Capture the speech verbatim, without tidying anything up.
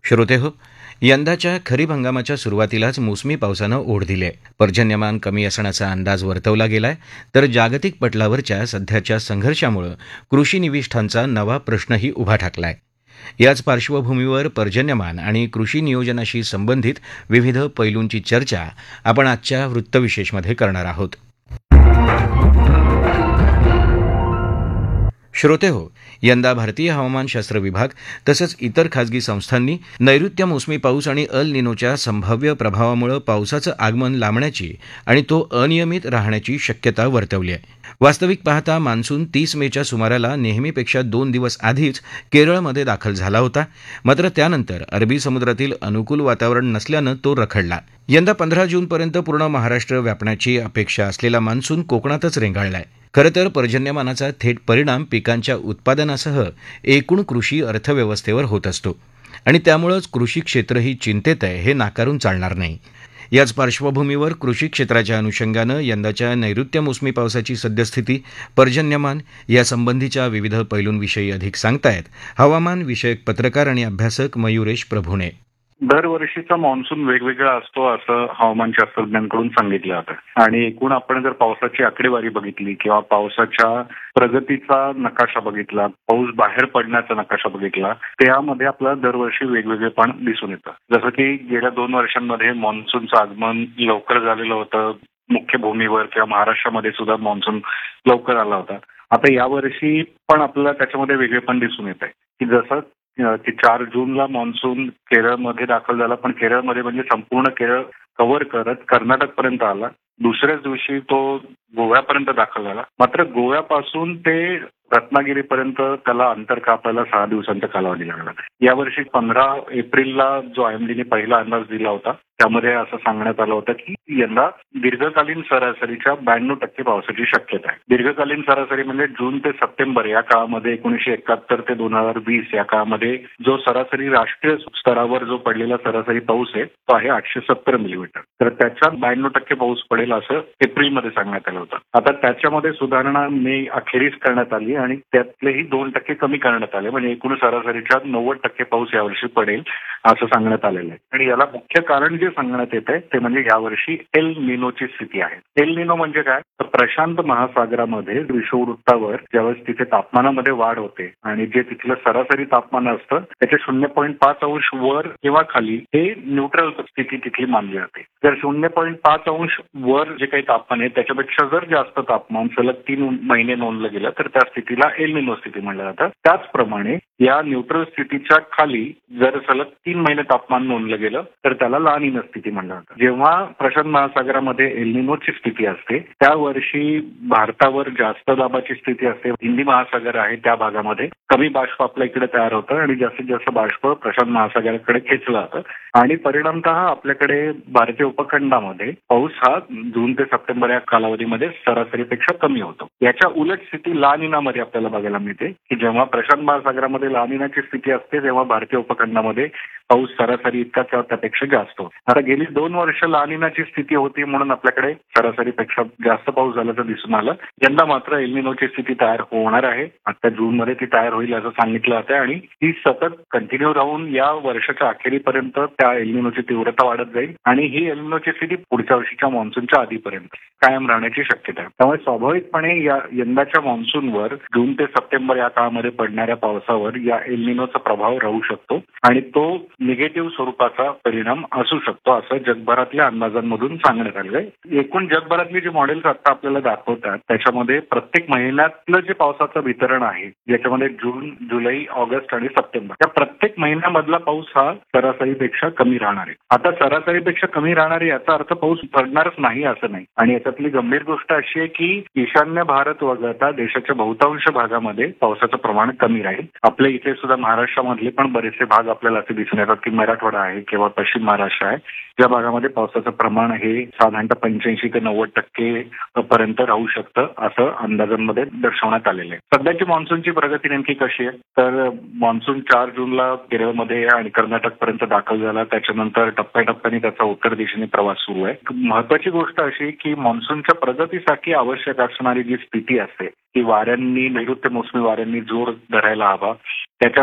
श्रोतेहो, यंदाच्या खरीप हंगामाच्या सुरुवातीलाच मोसमी पावसानं ओढ दिली आहे. पर्जन्यमान कमी असण्याचा अंदाज वर्तवला गेलाय, तर जागतिक पटलावरच्या सध्याच्या संघर्षामुळे कृषी निविष्ठांचा नवा प्रश्नही उभा ठाकलाय. याच पार्श्वभूमीवर पर्जन्यमान आणि कृषी नियोजनाशी संबंधित विविध पैलूंची चर्चा आपण आजच्या वृत्तविशेषमध्ये करणार आहोत. श्रोतेहो, यंदा भारतीय हवामानशास्त्र विभाग तसंच इतर खासगी संस्थांनी नैऋत्य मोसमी पाऊस आणि अल निनोच्या संभाव्य प्रभावामुळे पावसाचं आगमन लांबण्याची आणि तो अनियमित राहण्याची शक्यता वर्तवली आहे. वास्तविक पाहता मान्सून तीस मेच्या सुमाराला नेहमीपेक्षा दोन दिवस आधीच केरळमध्ये दाखल झाला होता. मात्र त्यानंतर अरबी समुद्रातील अनुकूल वातावरण नसल्यानं तो रखडला. यंदा पंधरा जूनपर्यंत पूर्ण महाराष्ट्र व्यापण्याची अपेक्षा असलेला मान्सून कोकणातच रेंगाळलाय. खरं तर पर्जन्यमानाचा थेट परिणाम पिकांच्या उत्पादनासह एकूण कृषी अर्थव्यवस्थेवर होत असतो आणि त्यामुळेच कृषी क्षेत्रही चिंतेत आहे, हे नाकारून चालणार नाही. याच पार्श्वभूमीवर कृषी क्षेत्राच्या अनुषंगानं यंदाच्या नैऋत्य मोसमी पावसाची सद्यस्थिती, पर्जन्यमान यासंबंधीच्या विविध पैलूंविषयी अधिक सांगतायत हवामान विषयक पत्रकार आणि अभ्यासक मयुरेश प्रभुणे. दरवर्षीचा मान्सून वेगवेगळा असतो असं हवामान शास्त्रज्ञांकडून सांगितलं जातं आणि एकूण आपण जर पावसाची आकडेवारी बघितली किंवा पावसाच्या प्रगतीचा नकाशा बघितला, पाऊस बाहेर पडण्याचा नकाशा बघितला, त्यामध्ये आपल्याला दरवर्षी वेगवेगळेपण दिसून येतं. जसं की गेल्या दोन वर्षांमध्ये मान्सूनचं आगमन लवकर झालेलं होतं. मुख्य भूमीवर किंवा महाराष्ट्रामध्ये सुद्धा मान्सून लवकर आला होता. आता यावर्षी पण आपल्याला त्याच्यामध्ये वेगळेपण दिसून येत आहे की जसं की चार जूनला मान्सून केरळमध्ये दाखल झाला, पण केरळमध्ये म्हणजे संपूर्ण केरळ कव्हर करत कर्नाटक पर्यंत आला. दुसऱ्याच दिवशी तो गोव्यापर्यंत दाखल झाला. मात्र गोव्यापासून ते रत्नागिरीपर्यंत त्याला अंतर कापायला सहा दिवसांचा कालावधी लागला. यावर्षी पंधरा एप्रिलला जो आयएमडीने पहिला अंदाज दिला होता त्यामध्ये असं सांगण्यात आलं होतं की यंदा दीर्घकालीन सरासरीच्या ब्याण्णव टक्के पावसाची शक्यता आहे. दीर्घकालीन सरासरी म्हणजे जून ते सप्टेंबर या काळामध्ये एकोणीशे एकाहत्तर ते दोन हजार वीस या काळामध्ये जो सरासरी राष्ट्रीय स्तरावर जो पडलेला सरासरी पाऊस आहे तो आहे आठशे सत्तर मिलीमीटर. तर त्याच्यात ब्याण्णव टक्के पाऊस पडेल असं एप्रिलमध्ये सांगण्यात आलं होतं. आता त्याच्यामध्ये सुधारणा मे अखेरीस करण्यात आली आणि त्यातलेही दोन टक्के कमी करण्यात आले, म्हणजे एकूण सरासरीच्या नव्वद टक्के पाऊस यावर्षी पडेल असं सांगण्यात आलेलं आहे. आणि याला मुख्य कारण जे सांगण्यात येत आहे ते म्हणजे यावर्षी एल निनोची स्थिती आहे. एल निनो म्हणजे काय, तर प्रशांत महासागरामध्ये विषुववृत्तावर ज्यावेळेस तिथे तापमानामध्ये वाढ होते आणि जे तिथलं सरासरी तापमान असतं त्याचे शून्य पॉईंट पाच अंश वर किंवा खाली हे न्यूट्रल स्थिती तिथली मानली जाते. जर शून्य पॉईंट पाच अंश वर जे काही तापमान आहे त्याच्यापेक्षा जर जास्त तापमान सलग तीन महिने नोंदलं गेलं तर त्या स्थितीला एल निनो स्थिती म्हणलं जातं. त्याचप्रमाणे या न्यूट्रल स्थितीच्या खाली जर सलग तीन महिने तापमान नोंदलं गेलं तर त्याला ला निना स्थिती म्हणलं जातं. जेव्हा प्रशांत महासागरामध्ये एल निनोची स्थिती असते त्या वर्षी भारतावर जास्त दाबाची स्थिती असते. हिंदी महासागर आहे त्या भागामध्ये कमी बाष्प आपल्या इकडे तयार होतं आणि जास्तीत जास्त बाष्प प्रशांत महासागराकडे खेचलं जातं आणि परिणामतः आपल्याकडे भारतीय उपखंडामध्ये पाऊस हा जून ते सप्टेंबर या कालावधीमध्ये सरासरीपेक्षा कमी होतो. याच्या उलट स्थिती ला निनामध्ये आपल्याला बघायला मिळते की जेव्हा प्रशांत महासागरामध्ये ला निनाची स्थिती असते तेव्हा भारतीय उपखंडामध्ये पाऊस सरासरी इतका किंवा त्यापेक्षा जास्त होतो. आता गेली दोन वर्ष ला निनाची स्थिती होती म्हणून आपल्याकडे सरासरीपेक्षा जास्त पाऊस झाल्याचं दिसून आलं. यंदा मात्र एल निनोची स्थिती तयार होणार आहे. आता जून मध्ये ती तयार होईल असं सांगितलं जातं आणि ती सतत कंटिन्यू राहून या वर्षाच्या अखेरीपर्यंत त्या एल निनोची तीव्रता वाढत जाईल आणि ही एल निनोची स्थिती पुढच्या वर्षीच्या मान्सूनच्या आधीपर्यंत कायम राहण्याची शक्यता आहे. त्यामुळे स्वाभाविकपणे या यंदाच्या मान्सूनवर जून ते सप्टेंबर या काळामध्ये पडणाऱ्या पावसावर या एल निनोचा प्रभाव राहू शकतो आणि तो निगेटिव्ह स्वरूपाचा परिणाम असू शकतो असं जगभरातल्या अंदाजांमधून सांगण्यात आलं आहे. एकूण जगभरातली जी मॉडेल्स आता आपल्याला दाखवतात त्याच्यामध्ये प्रत्येक महिन्यातलं जे पावसाचं वितरण आहे ज्याच्यामध्ये जून, जुलै, ऑगस्ट आणि सप्टेंबर या प्रत्येक महिन्यामधला पाऊस हा सरासरीपेक्षा कमी राहणार आहे. आता सरासरीपेक्षा कमी राहणार आहे याचा अर्थ पाऊस पडणारच नाही असं नाही आणि याच्यातली गंभीर गोष्ट अशी आहे की ईशान्य भारत वगळता देशाच्या बहुतांश भागामध्ये पावसाचं प्रमाण कमी राहील. आपल्या इथे सुद्धा महाराष्ट्रामधले पण बरेचसे भाग आपल्याला असे दिसून येतात की मराठवाडा आहे किंवा पश्चिम महाराष्ट्र आहे ज्या भागामध्ये पावसाचं प्रमाण हे साधारणतः पंच्याऐंशी ते नव्वद टक्के पर्यंत राहू शकतं असं अंदाजांमध्ये दर्शवण्यात आलेलं आहे. सध्याची मान्सूनची प्रगती नेमकी कशी आहे तर मान्सून चार जूनला केरळमध्ये आणि कर्नाटक पर्यंत दाखल झाला. त्याच्यानंतर टप्प्याटप्प्याने त्याचा उत्तर दिशेने प्रवास सुरू आहे. महत्वाची गोष्ट अशी की मान्सूनच्या प्रगतीसाठी आवश्यक असणारी जी स्थिती असते की वाऱ्यांनी नैऋत्य मोसमी वाऱ्यांनी जोर धरायला हवा त्याच्या